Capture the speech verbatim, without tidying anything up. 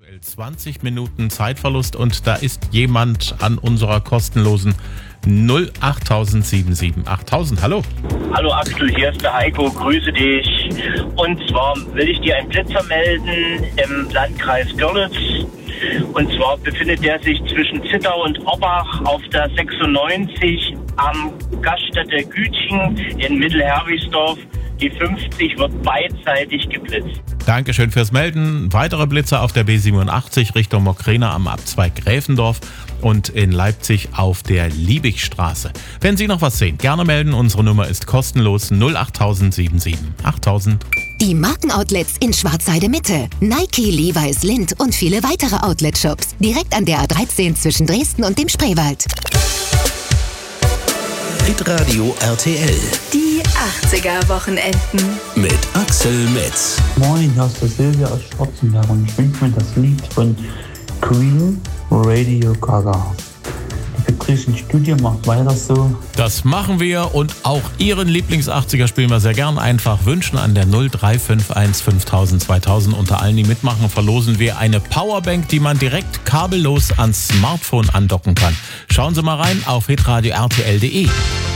zwanzig Minuten Zeitverlust und da ist jemand an unserer kostenlosen null acht sieben sieben achttausend. Hallo. Hallo Axel, hier ist der Heiko, grüße dich. Und zwar will ich dir einen Blitzer melden im Landkreis Görlitz. Und zwar befindet der sich zwischen Zittau und Orbach auf der sechsundneunzig am Gaststätte Gütchen in Mittelherwigsdorf. Die fünfzig wird beidseitig geblitzt. Dankeschön fürs Melden. Weitere Blitzer auf der B siebenundachtzig Richtung Mokrena am Abzweig Gräfendorf und in Leipzig auf der Liebigstraße. Wenn Sie noch was sehen, gerne melden. Unsere Nummer ist kostenlos null acht sieben sieben achttausend. Die Markenoutlets in Schwarzheide Mitte. Nike, Levi's, Lindt und viele weitere Outlet-Shops. Direkt an der A dreizehn zwischen Dresden und dem Spreewald. Hitradio R T L. Die achtziger-Wochenenden. Mit Axel Metz. Moin, hier ist der Silvia aus Schwarzenberg und ich wünsche mir das Lied von Queen, Radio Gaga. Die Begrüßung Studio, macht weiter so. Das machen wir und auch Ihren Lieblings-achtziger spielen wir sehr gern. Einfach wünschen an der null drei fünf eins fünftausend zweitausend. Unter allen, die mitmachen, verlosen wir eine Powerbank, die man direkt kabellos ans Smartphone andocken kann. Schauen Sie mal rein auf hitradio r t l punkt d e.